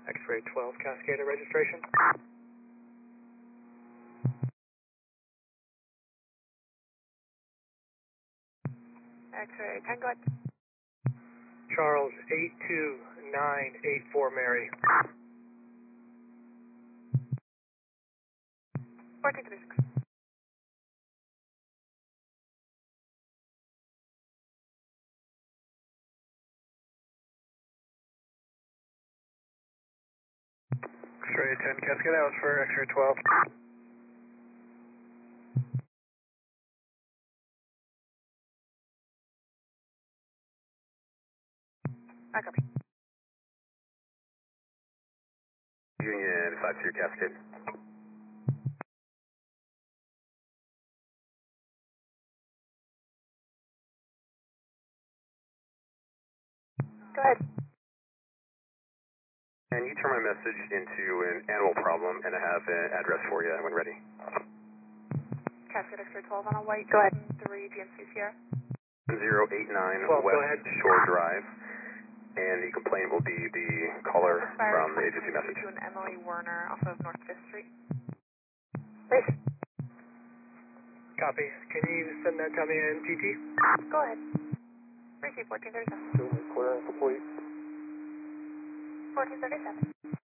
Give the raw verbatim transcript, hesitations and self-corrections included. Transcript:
X-ray twelve Cascada registration. X-ray ten, go ahead. Charles eight two nine eight four Mary. fourteen thirty-six. X-ray ten Cascada, that was for X-ray twelve. I copy. Union five two Cascade. Go ahead. And you turn my message into an animal problem, and I have an address for you when ready. Cascade X-ray twelve on a white. Go ahead. three G M C Sierra. zero eight nine twelve, go West ahead. Shore Drive. And the complaint will be the caller from the agency message. To an Emily Werner off of North fifth Street. Please. Copy. Can you send that to me in T T? Go ahead. Receive fourteen thirty-seven. Clear and complete. fourteen thirty-seven.